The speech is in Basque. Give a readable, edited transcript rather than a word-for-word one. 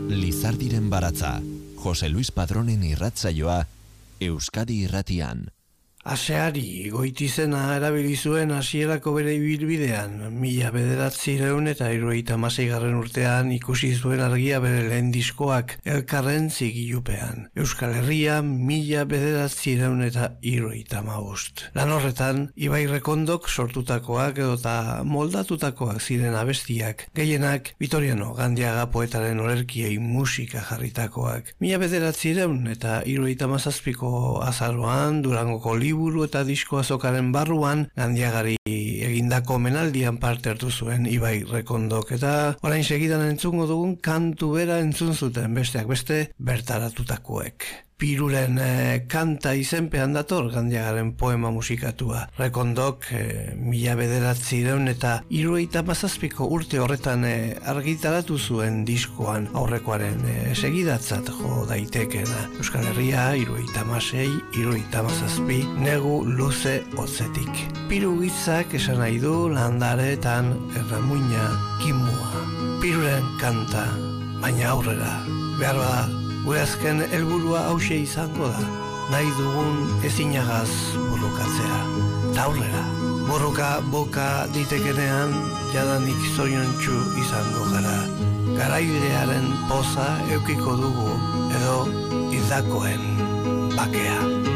Lizardiren baratza, Jose Luis Padronen irratsaioa, Euskadi Irratian. Aseari Goitizena erabili zuen hasierako bere ibilbidean, 1976 urtean ikusi zuen argia bere lehen diskoak elkarren zigilupean. Euskal Herria 1975. Lan horretan, Ibai Rekondok sortutakoak edota moldatutakoak ziren abestiak, gehienak Vitoriano Gandiaga poetaren olerkiei musika jarritakoak. 1977ko azaroan Durangoko liburu eta disko azokaren barruan Gandiagari egindako omenaldian parte hartu zuen Ibai Rekondok, eta orain segidan entzungo dugun kantu bera entzun zuten besteak beste bertaratutakoek. Piruren kanta izenpean dator Gandiagaren poema musikatua. Rekondok 1977ko urte horretan argitaratu zuen diskoan aurrekoaren segidatzat jo daitekena. Euskal Herria 76-77, negu luze hotzetik. Piru hitzak esan nahi du landareetan erramuina kimua. Piruren kanta, baina aurrera, behar bada, gure azken helburua hauxe izango da, nahi dugun ezinagaz borrokatzea. Ta aurrera, borroka boka ditekenean, jadanik zoriontsu izango gara. Garaibidearen poza eukiko dugu, edo hildakoen bakea.